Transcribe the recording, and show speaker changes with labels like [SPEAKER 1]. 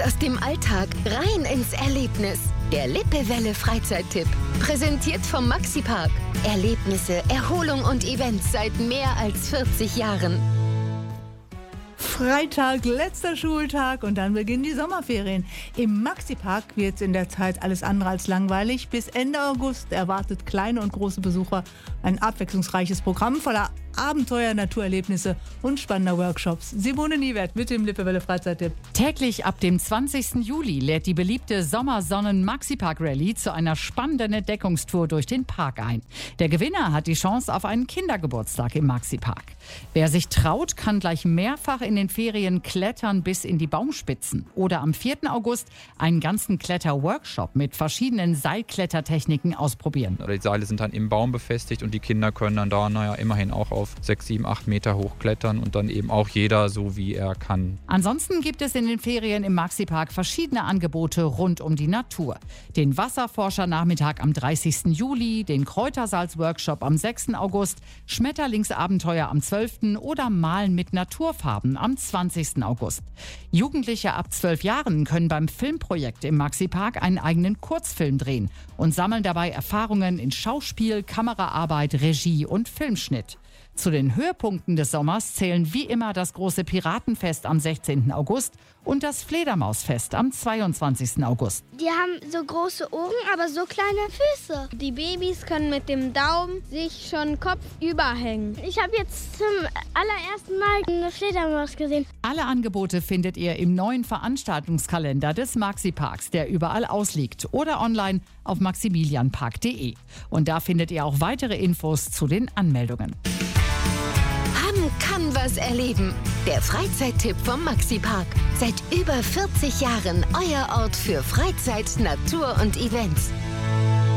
[SPEAKER 1] aus dem Alltag rein ins Erlebnis. Der Lippewelle Freizeittipp. Präsentiert vom Maxipark. Erlebnisse, Erholung und Events seit mehr als 40 Jahren.
[SPEAKER 2] Freitag, letzter Schultag und dann beginnen die Sommerferien. Im Maxipark wird es in der Zeit alles andere als langweilig. Bis Ende August erwartet kleine und große Besucher ein abwechslungsreiches Programm voller Abenteuer, Naturerlebnisse und spannender Workshops. Simone Niewert mit dem Lippewelle Freizeittipp.
[SPEAKER 3] Täglich ab dem 20. Juli lädt die beliebte Sommersonnen-Maxipark-Rallye zu einer spannenden Entdeckungstour durch den Park ein. Der Gewinner hat die Chance auf einen Kindergeburtstag im Maxipark. Wer sich traut, kann gleich mehrfach in den Ferien klettern bis in die Baumspitzen. Oder am 4. August einen ganzen Kletter-Workshop mit verschiedenen Seilklettertechniken ausprobieren.
[SPEAKER 4] Die Seile sind dann im Baum befestigt und die Kinder können dann da immerhin auch auf 6, 7, 8 Meter hoch klettern und dann eben auch jeder so, wie er kann.
[SPEAKER 3] Ansonsten gibt es in den Ferien im Maxipark verschiedene Angebote rund um die Natur. Den Wasserforscher-Nachmittag am 30. Juli, den Kräutersalz-Workshop am 6. August, Schmetterlingsabenteuer am 12. oder Malen mit Naturfarben am 20. August. Jugendliche ab 12 Jahren können beim Filmprojekt im Maxipark einen eigenen Kurzfilm drehen und sammeln dabei Erfahrungen in Schauspiel, Kameraarbeit, Regie und Filmschnitt. Zu den Höhepunkten des Sommers zählen wie immer das große Piratenfest am 16. August und das Fledermausfest am 22. August.
[SPEAKER 5] Die haben so große Ohren, aber so kleine Füße. Die Babys können mit dem Daumen sich schon kopfüber hängen. Ich habe jetzt zum allerersten Mal eine Fledermaus gesehen.
[SPEAKER 3] Alle Angebote findet ihr im neuen Veranstaltungskalender des Maxiparks, der überall ausliegt, oder online auf maximilianpark.de. Und da findet ihr auch weitere Infos zu den Anmeldungen.
[SPEAKER 1] Kann was erleben. Der Freizeittipp vom Maxipark. Seit über 40 Jahren euer Ort für Freizeit, Natur und Events.